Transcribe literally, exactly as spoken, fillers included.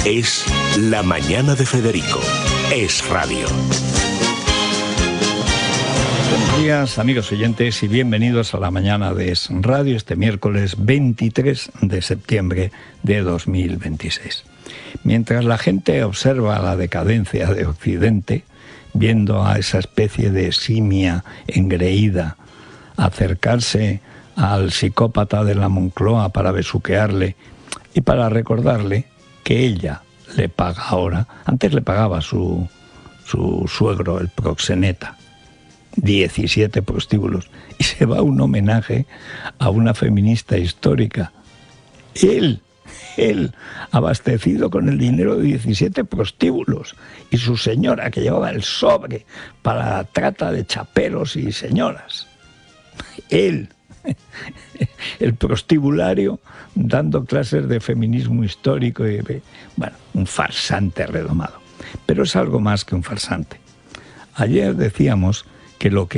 Es La Mañana de Federico. Es radio. Buenos días, amigos oyentes, y bienvenidos a La Mañana de Es Radio este miércoles veintitrés de septiembre de dos mil veintiséis. Mientras la gente observa la decadencia de Occidente, viendo a esa especie de simia engreída acercarse al psicópata de la Moncloa para besuquearle y para recordarle que ella le paga ahora, antes le pagaba su, su suegro, el proxeneta, diecisiete prostíbulos, y se va a un homenaje a una feminista histórica. Él, él, abastecido con el dinero de diecisiete prostíbulos, y su señora que llevaba el sobre para la trata de chaperos y señoras. Él, el prostibulario, dando clases de feminismo histórico y, bueno, un farsante redomado. Pero es algo más que un farsante. Ayer decíamos que lo que